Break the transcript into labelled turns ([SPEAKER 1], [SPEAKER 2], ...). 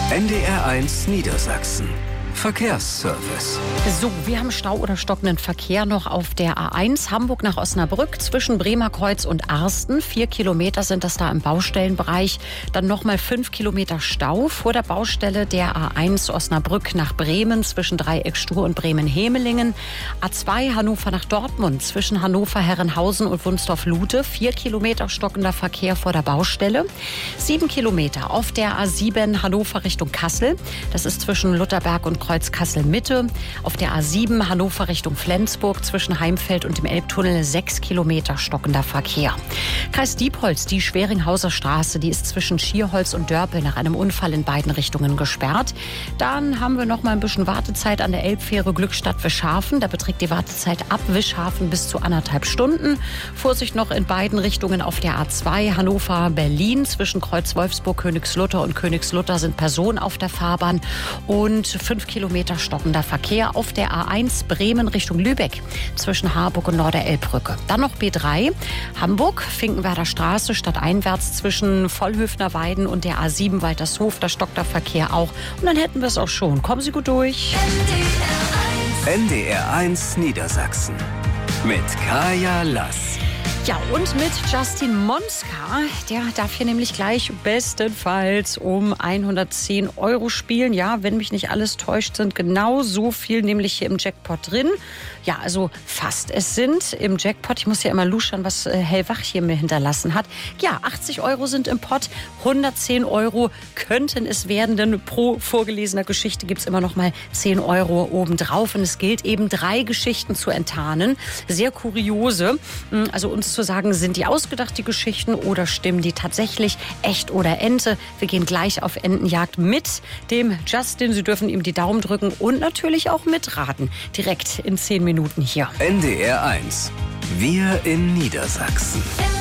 [SPEAKER 1] NDR1 Niedersachsen. Verkehrsservice.
[SPEAKER 2] So, wir haben Stau oder stockenden Verkehr noch auf der A1 Hamburg nach Osnabrück zwischen Bremerkreuz und Arsten. 4 Kilometer sind das da im Baustellenbereich. Dann nochmal 5 Kilometer Stau vor der Baustelle der A1 Osnabrück nach Bremen zwischen Dreieckstuhr und Bremen-Hemelingen. A2 Hannover nach Dortmund zwischen Hannover-Herrenhausen und Wunsdorf-Lute. 4 Kilometer stockender Verkehr vor der Baustelle. 7 Kilometer auf der A7 Hannover Richtung Kassel. Das ist zwischen Lutherberg und Kreuz Kassel-Mitte. Auf der A7 Hannover Richtung Flensburg zwischen Heimfeld und dem Elbtunnel 6 Kilometer stockender Verkehr. Kreis Diepholz, die Schweringhauser Straße, die ist zwischen Schierholz und Dörpel nach einem Unfall in beiden Richtungen gesperrt. Dann haben wir noch mal ein bisschen Wartezeit an der Elbfähre Glückstadt-Wischhafen. Da beträgt die Wartezeit ab Wischhafen bis zu 1,5 Stunden. Vorsicht noch in beiden Richtungen auf der A2 Hannover-Berlin. Zwischen Kreuz Wolfsburg, Königslutter und Königslutter sind Personen auf der Fahrbahn und 5 Kilometer stockender Verkehr auf der A1 Bremen Richtung Lübeck zwischen Harburg und Norderelbbrücke. Dann noch B3 Hamburg, Finkenwerder Straße stadteinwärts zwischen Vollhöfner Weiden und der A7 Waltershof. Da stockt der Verkehr auch. Und dann hätten wir es auch schon. Kommen Sie gut durch.
[SPEAKER 1] NDR1 Niedersachsen mit Kaya Lass.
[SPEAKER 2] Ja, und mit Justin Monska, der darf hier nämlich gleich bestenfalls um 110 € spielen. Ja, wenn mich nicht alles täuscht, sind genau so viel nämlich hier im Jackpot drin. Ja, also fast. Es sind im Jackpot, ich muss ja immer luschern, was Hellwach hier mir hinterlassen hat. Ja, 80 € sind im Pot, 110 € könnten es werden, denn pro vorgelesener Geschichte gibt es immer noch mal 10 € obendrauf. Und es gilt eben 3 Geschichten zu enttarnen. Sehr kuriose. Also uns zu sagen, sind die ausgedacht, die Geschichten, oder stimmen die tatsächlich, echt oder Ente? Wir gehen gleich auf Entenjagd mit dem Justin. Sie dürfen ihm die Daumen drücken und natürlich auch mitraten. Direkt in 10 Minuten hier.
[SPEAKER 1] NDR1. Wir in Niedersachsen.